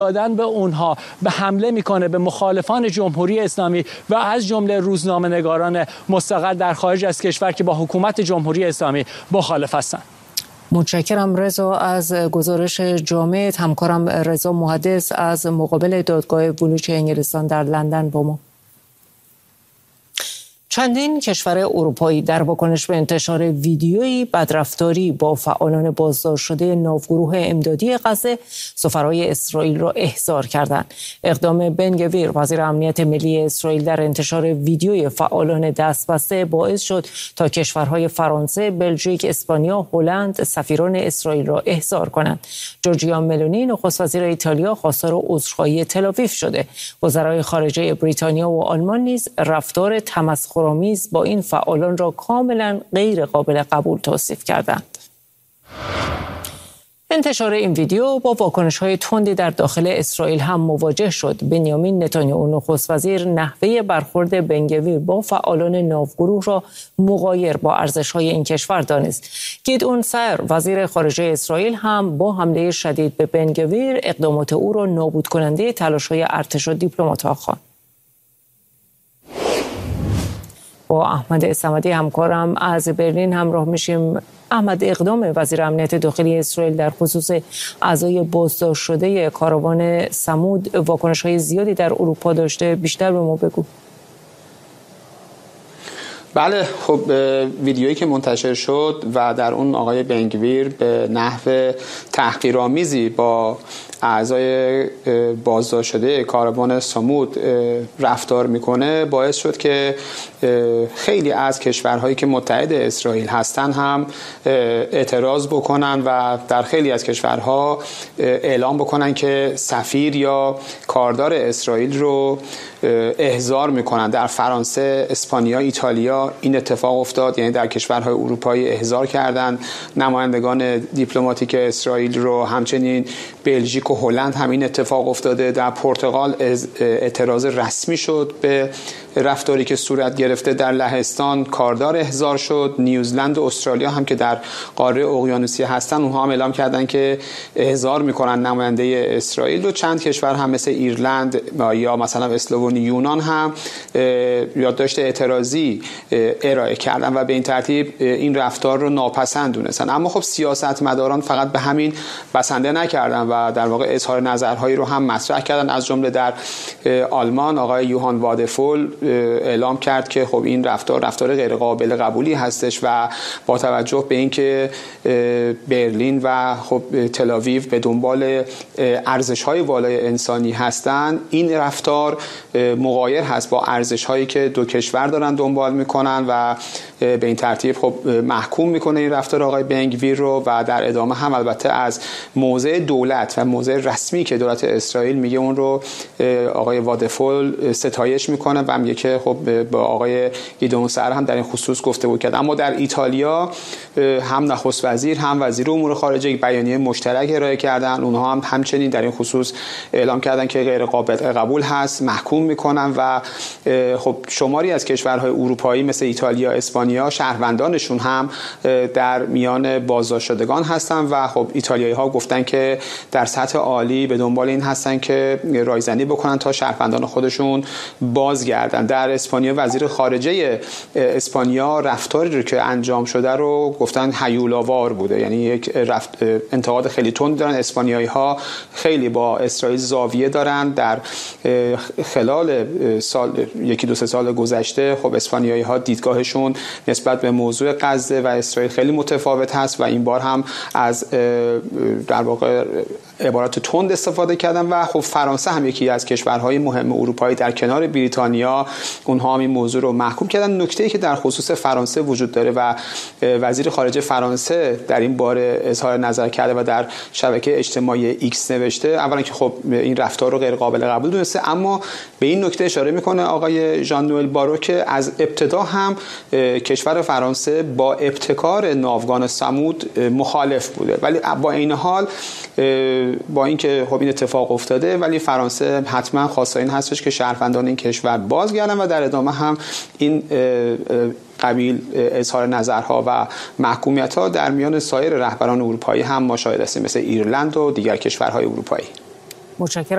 دادن به اونها به حمله میکنه به مخالفان جمهوری اسلامی و از جمله روزنامه‌نگاران مستقل در خارج از کشور که با حکومت جمهوری اسلامی مخالف هستند. متشکرم رضا از گزارش جامعت. همکارم رضا محدث از مقابل دادگاه بلوچ انگلستان در لندن با ما. چندین کشور اروپایی در واکنش به انتشار ویدیویی بدرفتاری با فعالان بازداشت شده ناوگروه امدادی غزه سفرای اسرائیل را احضار کردند. اقدام بن گویر وزیر امنیت ملی اسرائیل در انتشار ویدیوی فعالان دستبسته باعث شد تا کشورهای فرانسه، بلژیک، اسپانیا، هلند سفیران اسرائیل را احضار کنند. جورجیا ملونی نخست وزیر ایتالیا خواستار عذرخواهی تل‌آویو شده. وزرای خارجه بریتانیا و آلمان نیز رفتار تمسخرآمیز با این فعالان را کاملا غیر قابل قبول توصیف کردند. انتشار این ویدیو با واکنش‌های تندی در داخل اسرائیل هم مواجه شد. بنیامین نتانیاهو نخست وزیر نحوه برخورد بن گویر با فعالان ناوگروه را مغایر با ارزش‌های این کشور دانست. گیدئون سایر وزیر خارجه اسرائیل هم با حمله شدید به بن گویر اقدامات او را نابود کننده تلاش‌های ارتش و دیپلمات‌ها خواند. با احمد صمدی همکارم از برلین همراه میشیم. احمد، اقدام وزیر امنیت داخلی اسرائیل در خصوص اعضای بازداشت شده کاروان ثمود واکنش‌های زیادی در اروپا داشته. بیشتر به ما بگو. بله، خب ویدیویی که منتشر شد و در اون آقای بن گویر به نحو تحقیرآمیزی با اعضای بازداشت شده کاروان ثمود رفتار میکنه باعث شد که خیلی از کشورهایی که متحد اسرائیل هستن هم اعتراض بکنن و در خیلی از کشورها اعلام بکنن که سفیر یا کاردار اسرائیل رو احضار میکنن. در فرانسه، اسپانیا، ایتالیا این اتفاق افتاد، یعنی در کشورهای اروپایی احضار کردند نمایندگان دیپلماتیک اسرائیل رو. همچنین بلژیک و هلند هم این اتفاق افتاده. در پرتغال اعتراض رسمی شد به رفتاری که صورت گرفته. در لهستان کاردار احضار شد. نیوزلند و استرالیا هم که در قاره اقیانوسیه هستن اونها هم اعلام کردن که احضار میکنن نماینده اسرائیل. و چند کشور هم مثل ایرلند یا مثلا اسلوونی، یونان هم یادداشت اعتراضی ارائه کردن و به این ترتیب این رفتار رو ناپسند دونستن. اما خب سیاستمداران فقط به همین بسنده نکردن و در واقع اظهار نظرهایی رو هم مطرح کردن. از جمله در آلمان آقای یوهان وادفول اعلام کرد که خب این رفتار غیر قابل قبولی هستش و با توجه به اینکه برلین و خب تل‌آویو به دنبال ارزش‌های والای انسانی هستند، این رفتار مغایر هست با ارزش‌هایی که دو کشور دارن دنبال میکنن و به این ترتیب خب محکوم میکنه این رفتار آقای بن گویر رو. و در ادامه هم البته از موضع دولت و موضع رسمی که دولت اسرائیل میگه اون رو آقای وادفول ستایش میکنه و میگه که خب با آقای گیدئون سایر هم در این خصوص گفتگو کرد. اما در ایتالیا هم نخست وزیر هم وزیر امور خارجه یک بیانیه مشترک ارائه کردن. اونها هم همچنین در این خصوص اعلام کردن که غیر قابل قبول هست، محکوم میکنن. و خب شماری از کشورهای اروپایی مثل ایتالیا، اسپانیا شهروندانشون هم در میان بازداشت شدگان هستن و خب ایتالیایی ها گفتن که در سطح عالی به دنبال این هستن که رایزنی بکنن تا شهروندان خودشون بازگردن. در اسپانیا وزیر خارجه اسپانیا رفتاری رو که انجام شده رو گفتن هیولاوار بوده، یعنی یک انتقاد خیلی تند دارن. اسپانیایی ها خیلی با اسرائیل زاویه دارن. در خلال یکی دو سه سال گذشته خب اسپانیایی ها دیدگاهشون نسبت به موضوع غزه و اسرائیل خیلی متفاوت هست و این بار هم از در واقع عبارات تند استفاده کردن. و خب فرانسه هم یکی از کشورهای مهم اروپایی در کنار بریتانیا اونها هم این موضوع رو محکوم کردن. نکته‌ای که در خصوص فرانسه وجود داره و وزیر خارجه فرانسه در این باره اظهار نظر کرده و در شبکه اجتماعی ایکس نوشته، اولا که خب این رفتار رو غیر قابل قبول دونسته، اما به این نکته اشاره میکنه آقای ژان نوئل بارو که از ابتدا هم کشور فرانسه با ابتکار ناوگان ثمود مخالف بوده، ولی با این حال با اینکه خب این اتفاق افتاده ولی فرانسه حتما خواستار این هستش که شهروندان این کشور بازگردن و در ادامه هم این قبیل اظهار نظرها و محکومیت‌ها در میان سایر رهبران اروپایی هم مشاهده است، مثل ایرلند و دیگر کشورهای اروپایی. متشکرم.